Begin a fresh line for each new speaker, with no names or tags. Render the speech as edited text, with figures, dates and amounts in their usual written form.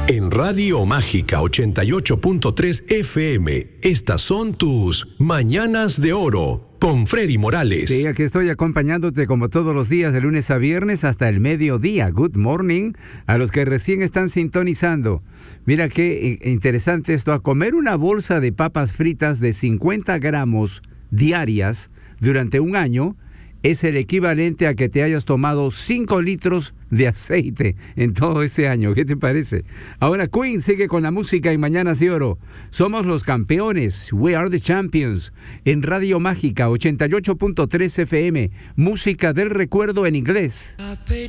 En Radio Mágica 88.3 FM, estas son tus Mañanas de Oro con Freddy Morales.
Sí, aquí estoy acompañándote como todos los días de lunes a viernes hasta el mediodía. Good morning a los que recién están sintonizando. Mira qué interesante esto. A comer una bolsa de papas fritas de 50 gramos diarias durante un año es el equivalente a que te hayas tomado 5 litros de aceite en todo ese año. ¿Qué te parece? Ahora Queen sigue con la música en Mañanas de Oro. Somos los campeones. We are the champions. En Radio Mágica 88.3 FM. Música del recuerdo en inglés.